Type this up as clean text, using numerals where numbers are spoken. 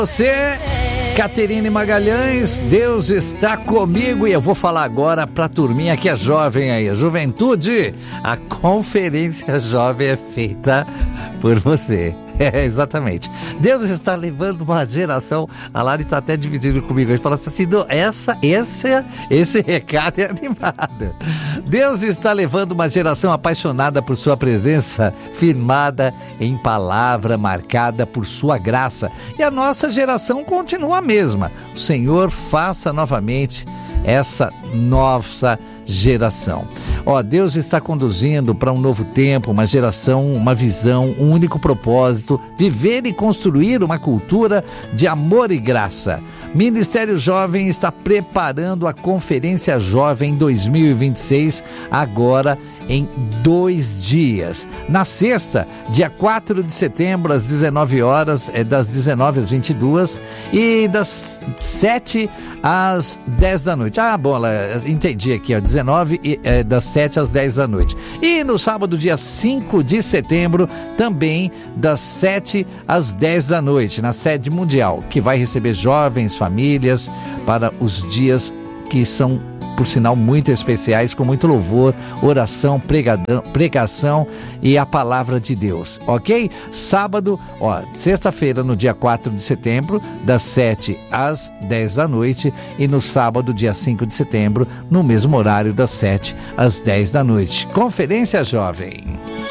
Você, Caterine Magalhães, Deus está comigo, e eu vou falar agora pra turminha que é jovem aí, a juventude. A conferência jovem é feita por você. É, exatamente. Deus está levando uma geração. A Lari está até dividindo comigo. Ele fala assim: esse recado é animado. Deus está levando uma geração apaixonada por sua presença, firmada em palavra, marcada por sua graça. E a nossa geração continua a mesma. O Senhor faça novamente essa nossa geração. Deus está conduzindo para um novo tempo, uma geração, uma visão, um único propósito: viver e construir uma cultura de amor e graça. Ministério Jovem está preparando a Conferência Jovem 2026, agora em 2 dias. Na sexta, dia 4 de setembro, às 19 horas, das 19 às 22, e das 7 às 10 da noite. Entendi aqui, 19 e das 7 às 10 da noite. E no sábado, dia 5 de setembro, também das 7 às 10 da noite, na sede mundial, que vai receber jovens, famílias, para os dias que são, por sinal, muito especiais, com muito louvor, oração, pregação e a palavra de Deus, ok? Sábado, sexta-feira, no dia 4 de setembro, das 7 às 10 da noite, e no sábado, dia 5 de setembro, no mesmo horário, das 7 às 10 da noite. Conferência Jovem.